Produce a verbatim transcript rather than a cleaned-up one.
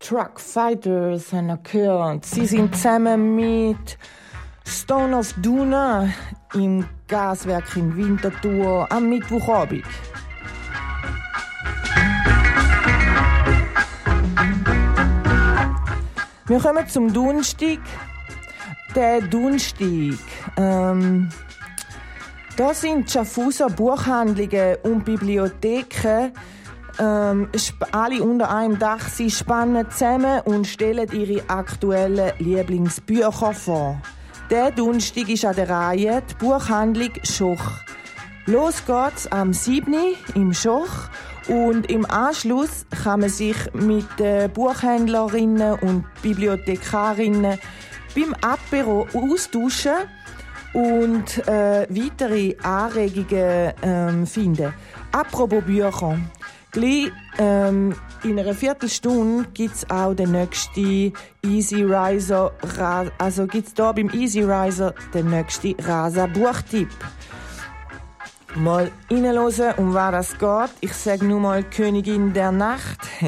Truck Fighters haben wir gehört. Sie sind zusammen mit Stone of Duna im Gaswerk in Winterthur am Mittwochabend. Wir kommen zum Donnerstag. Der Donnerstag. Ähm, da sind Schaffhauser Buchhandlungen und Bibliotheken ähm, alle unter einem Dach. Sie spannen zusammen und stellen ihre aktuellen Lieblingsbücher vor. Der Donnerstag ist an der Reihe die Buchhandlung Schoch. Los geht's am siebten im Schoch und im Anschluss kann man sich mit den Buchhändlerinnen und Bibliothekarinnen beim Apéro austauschen und äh, weitere Anregungen ähm, finden. Apropos Bücher. Gleich ähm, in einer Viertelstunde gibt's auch den nächsten Easy Riser, also gibt's da beim Easy Riser den nächsten Rasa Buchtipp. Mal reinhören, um was das geht. Ich sage nur mal Königin der Nacht.